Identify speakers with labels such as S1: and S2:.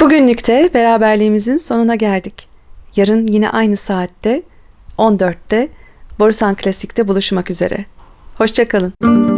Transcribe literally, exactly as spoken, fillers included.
S1: Bugünlük de beraberliğimizin sonuna geldik. Yarın yine aynı saatte on dörtte Borusan Klasik'te buluşmak üzere. Hoşça kalın.